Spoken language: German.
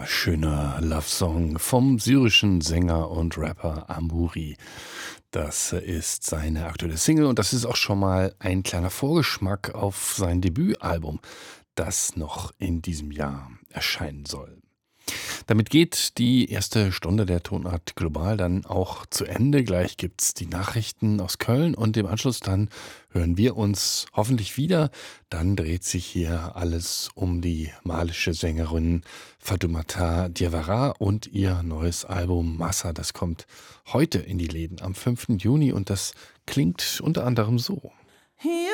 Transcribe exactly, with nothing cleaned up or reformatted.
schöner Love-Song vom syrischen Sänger und Rapper Amuri. Das ist seine aktuelle Single und das ist auch schon mal ein kleiner Vorgeschmack auf sein Debütalbum, das noch in diesem Jahr erscheinen soll. Damit geht die erste Stunde der Tonart Global dann auch zu Ende. Gleich gibt's die Nachrichten aus Köln und im Anschluss dann hören wir uns hoffentlich wieder. Dann dreht sich hier alles um die malische Sängerin Fatoumata Diawara und ihr neues Album Massa. Das kommt heute in die Läden am fünften Juni und das klingt unter anderem so. Hier